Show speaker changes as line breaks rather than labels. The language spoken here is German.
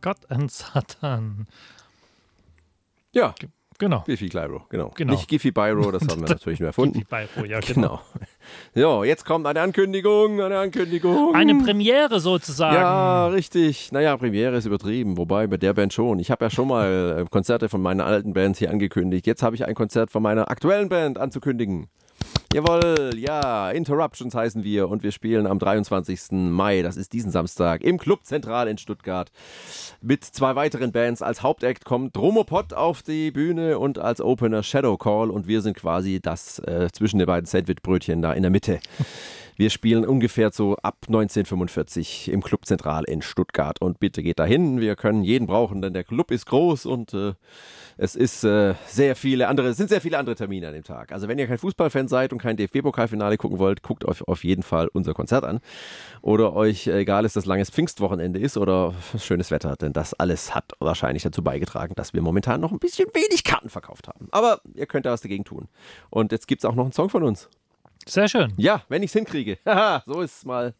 God and Satan.
Ja.
Genau.
Giffy Clyro, genau. Nicht Giffy Byro, das haben wir natürlich nur erfunden.
Giffy Byro, ja,
genau. So, jetzt kommt eine Ankündigung.
Eine Premiere sozusagen.
Ja, richtig. Naja, Premiere ist übertrieben, wobei bei der Band schon. Ich habe ja schon mal Konzerte von meiner alten Band hier angekündigt. Jetzt habe ich ein Konzert von meiner aktuellen Band anzukündigen. Jawohl, ja, Interruptions heißen wir und wir spielen am 23. Mai, das ist diesen Samstag, im Club Zentral in Stuttgart mit 2 weiteren Bands. Als Hauptact kommt Dromopod auf die Bühne und als Opener Shadow Call und wir sind quasi das zwischen den beiden Sandwich-Brötchen da in der Mitte. Wir spielen ungefähr so ab 1945 im Club Zentral in Stuttgart und bitte geht dahin, wir können jeden brauchen, denn der Club ist groß und es ist sind sehr viele andere Termine an dem Tag. Also wenn ihr kein Fußballfan seid und kein DFB-Pokalfinale gucken wollt, guckt euch auf jeden Fall unser Konzert an. Oder euch egal ist, dass langes Pfingstwochenende ist oder schönes Wetter, denn das alles hat wahrscheinlich dazu beigetragen, dass wir momentan noch ein bisschen wenig Karten verkauft haben. Aber ihr könnt da was dagegen tun. Und jetzt gibt es auch noch einen Song von uns.
Sehr schön.
Ja, wenn ich es hinkriege. Haha, so ist es mal.